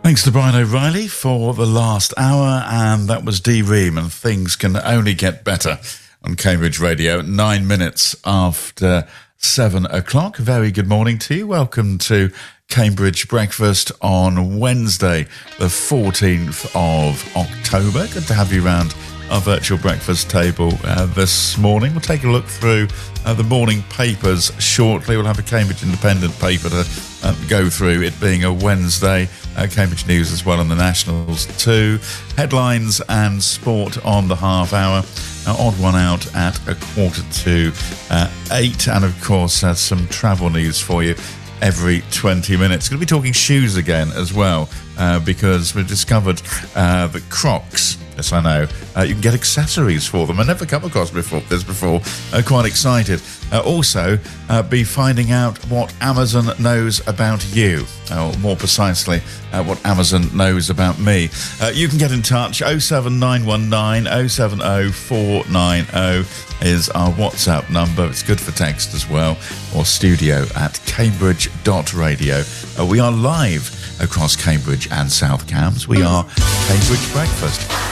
Thanks to Brian O'Reilly for the last hour, and that was Dee Ream, and things can only get better on Cambridge Radio. 9 minutes after 7 o'clock. Very good morning to you. Welcome to Cambridge Breakfast on Wednesday, the 14th of October. Good to have you around our virtual breakfast table this morning. We'll take a look through the morning papers shortly. We'll have a Cambridge Independent paper to go through, it being a Wednesday. Cambridge News as well, and the Nationals too. Headlines and sport on the half hour. Odd one out at 7:45, and of course some travel news for you every 20 minutes. Going to be talking shoes again as well, because we've discovered that Crocs, yes I know, you can get accessories for them. I never come across this before. Quite excited. Also be finding out what Amazon knows about you, or more precisely what Amazon knows about me. You can get in touch. 07919 070 490 is our WhatsApp number. It's good for text as well, or studio@cambridge.radio. We are live across Cambridge and South Cambs. We are Cambridge Breakfast.